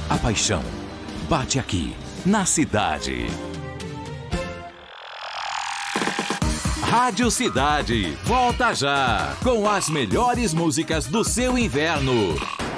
A paixão bate aqui, na cidade. Rádio Cidade, volta já, com as melhores músicas do seu inverno.